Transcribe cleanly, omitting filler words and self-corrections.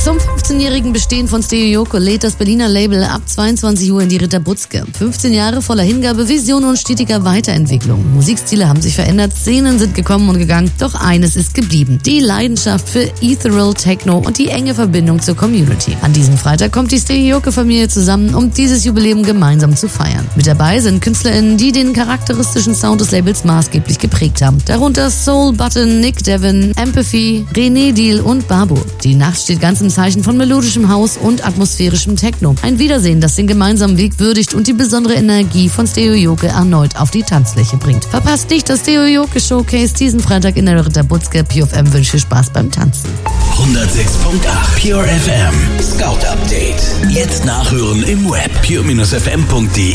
Zum 15-jährigen Bestehen von Stereoyoko lädt das Berliner Label ab 22 Uhr in die Ritter Butzke. 15 Jahre voller Hingabe, Vision und stetiger Weiterentwicklung. Musikstile haben sich verändert, Szenen sind gekommen und gegangen, doch eines ist geblieben: die Leidenschaft für Ethereal Techno und die enge Verbindung zur Community. An diesem Freitag kommt die Stereoyoko-Familie zusammen, um dieses Jubiläum gemeinsam zu feiern. Mit dabei sind KünstlerInnen, die den charakteristischen Sound des Labels maßgeblich geprägt haben. Darunter Soul Button, Nick Devon, Empathy, René Deal und Babu. Die Nacht steht ganz im Zeichen von melodischem Haus und atmosphärischem Techno. Ein Wiedersehen, das den gemeinsamen Weg würdigt und die besondere Energie von Stereoyoko erneut auf die Tanzfläche bringt. Verpasst nicht das Stereoyoko Showcase diesen Freitag in der Ritter Butzke. Pure FM wünscht viel Spaß beim Tanzen. 106.8 Pure FM Scout Update. Jetzt nachhören im Web pure-fm.de.